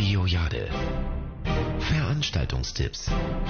Radio Jade. Veranstaltungstipps.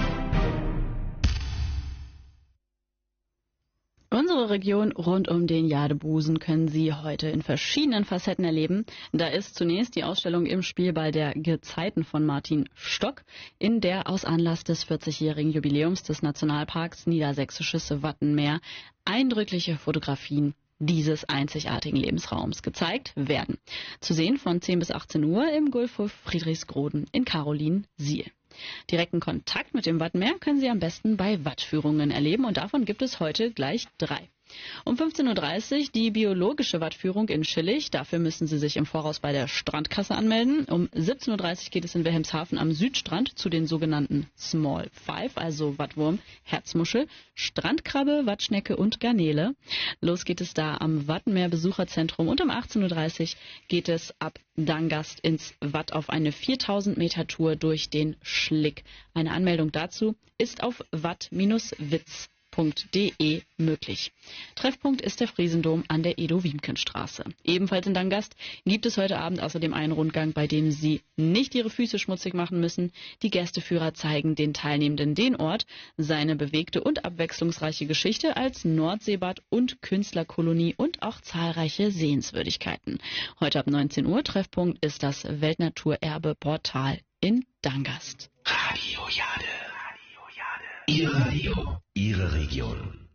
Unsere Region rund um den Jadebusen können Sie heute in verschiedenen Facetten erleben. Da ist zunächst die Ausstellung im Spielball der Gezeiten von Martin Stock, in der aus Anlass des 40-jährigen Jubiläums des Nationalparks Niedersächsisches Wattenmeer eindrückliche Fotografien dieses einzigartigen Lebensraums gezeigt werden. Zu sehen von 10 bis 18 Uhr im Gulfhof Friedrichsgroden in Carolinsiel. Direkten Kontakt mit dem Wattenmeer können Sie am besten bei Wattführungen erleben und davon gibt es heute gleich 3. Um 15.30 Uhr die biologische Wattführung in Schillig. Dafür müssen Sie sich im Voraus bei der Strandkasse anmelden. Um 17.30 Uhr geht es in Wilhelmshaven am Südstrand zu den sogenannten Small Five, also Wattwurm, Herzmuschel, Strandkrabbe, Wattschnecke und Garnele. Los geht es da am Wattenmeer Besucherzentrum und um 18.30 Uhr geht es ab Dangast ins Watt auf eine 4000 Meter Tour durch den Schlick. Eine Anmeldung dazu ist auf watt-witz.de möglich. Treffpunkt ist der Friesendom an der Edo-Wiemken-Straße. Ebenfalls in Dangast gibt es heute Abend außerdem einen Rundgang, bei dem Sie nicht Ihre Füße schmutzig machen müssen. Die Gästeführer zeigen den Teilnehmenden den Ort, seine bewegte und abwechslungsreiche Geschichte als Nordseebad und Künstlerkolonie und auch zahlreiche Sehenswürdigkeiten. Heute ab 19 Uhr Treffpunkt ist das Weltnaturerbe Portal in Dangast. Radio Jade. Ihr Radio, Ihre Region.